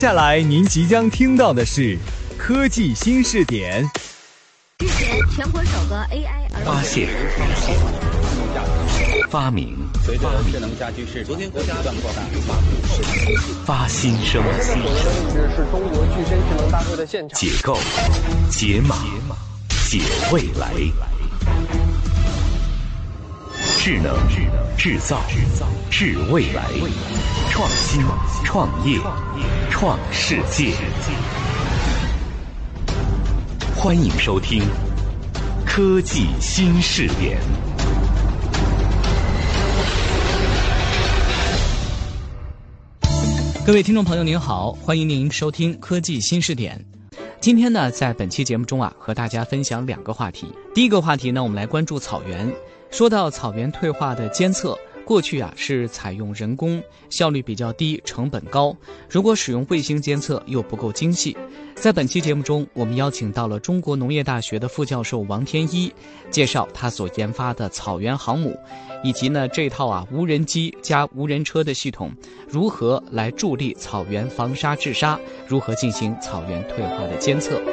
接下来您即将听到的是科技新视点。 日前，全国首个 AI 发现、发明、 随着智能家居市场不断扩大， 发新生、 是中国具身智能大会的现场。 解构、解码、解未来。智能、制造、智未来。创新、创业、创世界。欢迎收听科技新视点。 各位听众朋友您好，欢迎您收听科技新视点。今天呢，在本期节目中和大家分享两个话题。第一个话题呢，我们来关注草原。说到草原退化的监测，过去是采用人工，效率比较低，成本高。如果使用卫星监测又不够精细。在本期节目中，我们邀请到了中国农业大学的副教授王天一，介绍他所研发的草原航母，以及呢这套无人机加无人车的系统如何来助力草原防沙治沙，如何进行草原退化的监测。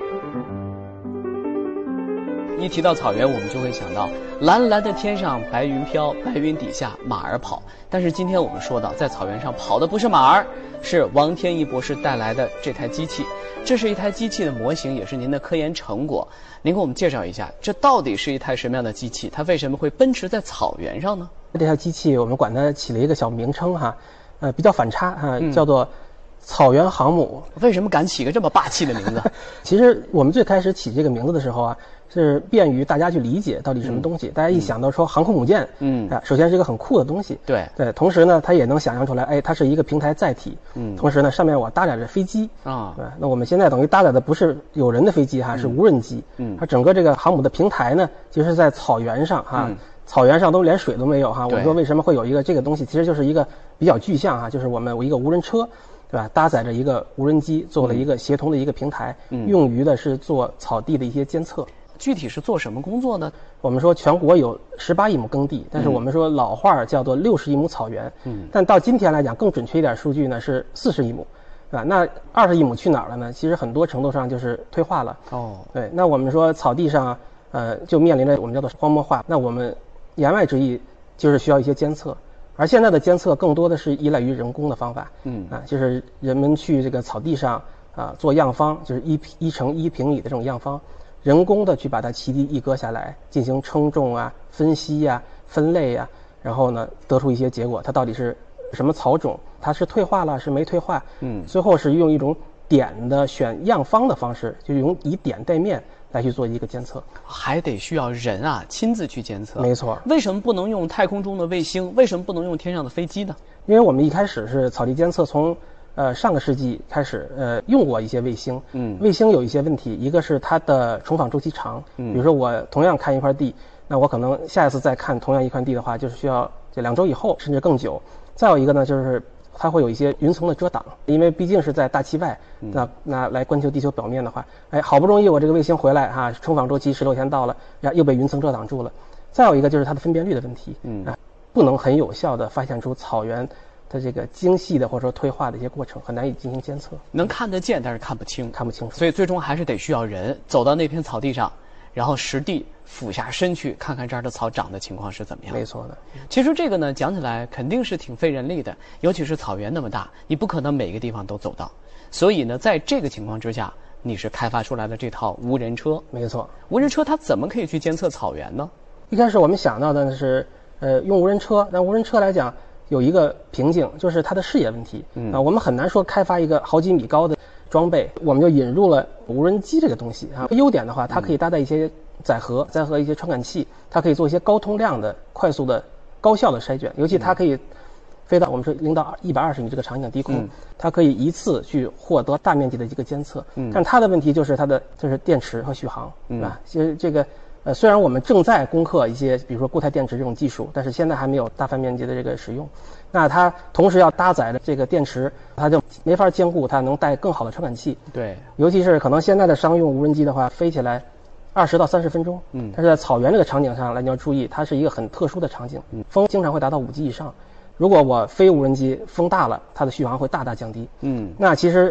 一提到草原，我们就会想到蓝蓝的天上白云飘，白云底下马儿跑。但是今天我们说到，在草原上跑的不是马儿，是王天一博士带来的这台机器。这是一台机器的模型，也是您的科研成果。您给我们介绍一下，这到底是一台什么样的机器？它为什么会奔驰在草原上呢？ 这台机器我们管它起了一个小名称比较反差叫做草原航母。 为什么敢起个这么霸气的名字？ 其实我们最开始起这个名字的时候是便于大家去理解到底什么东西。大家一想到说航空母舰，首先是一个很酷的东西，对，同时呢，它也能想象出来，它是一个平台载体，同时呢，上面我搭载着飞机对，那我们现在等于搭载的不是有人的飞机是无人机，它整个这个航母的平台呢，就是在草原上草原上都连水都没有我们说为什么会有一个这个东西，其实就是一个比较具象就是我们有一个无人车。对吧？搭载着一个无人机，做了一个协同的一个平台，用于的是做草地的一些监测。 具体是做什么工作呢？ 我们说全国有18亿亩耕地，但是我们说老话叫做60亿亩草原，但到今天来讲，更准确一点数据呢是40亿亩，对吧？那20亿亩去哪儿了呢？其实很多程度上就是退化了。对，那我们说草地上，就面临着我们叫做荒漠化。那我们言外之意就是需要一些监测。而现在的监测更多的是依赖于人工的方法，就是人们去这个草地上做样方，就是1乘1平米的这种样方，人工的去把它齐地一割下来，进行称重分析分类然后呢得出一些结果，它到底是什么草种，它是退化了是没退化，最后是用一种点的选样方的方式，就用以点带面来去做一个监测， 还得需要人亲自去监测。 没错。 为什么不能用太空中的卫星？为什么不能用天上的飞机呢？ 因为我们一开始是草地监测，从上个世纪开始用过一些卫星。卫星有一些问题，一个是它的重访周期长。比如说我同样看一块地，那我可能下一次再看同样一块地的话，就是需要这2周以后，甚至更久。再有一个呢，就是它会有一些云层的遮挡，因为毕竟是在大气外，那来观测地球表面的话，好不容易我这个卫星回来重访周期10多天到了，又被云层遮挡住了。再有一个就是它的分辨率的问题，不能很有效的发现出草原的这个精细的或者说退化的一些过程，很难以进行监测。 能看得见，但是看不清楚。所以最终还是得需要人走到那片草地上，然后实地俯下身去看看这儿的草长的情况是怎么样。 没错的。 其实这个呢，讲起来肯定是挺费人力的，尤其是草原那么大，你不可能每个地方都走到。所以呢，在这个情况之下，你是开发出来的这套无人车。 没错。 无人车它怎么可以去监测草原呢？ 一开始我们想到的是用无人车，但无人车来讲有一个瓶颈，就是它的视野问题。我们很难说开发一个好几米高的装备，我们就引入了无人机这个东西优点的话，它可以搭载一些载荷一些传感器，它可以做一些高通量的快速的高效的筛选，尤其它可以飞到我们说0到120米这个场景低空，它可以一次去获得大面积的一个监测。但它的问题就是它的就是电池和续航，对吧？其实这个虽然我们正在攻克一些比如说固态电池这种技术，但是现在还没有大范面积的这个使用。那它同时要搭载的这个电池，它就没法兼顾它能带更好的传感器。 对， 尤其是可能现在的商用无人机的话，飞起来20到30分钟，但是在草原这个场景上来，你要注意，它是一个很特殊的场景，风经常会达到5级以上。 如果我飞无人机风大了，它的续航会大大降低。那其实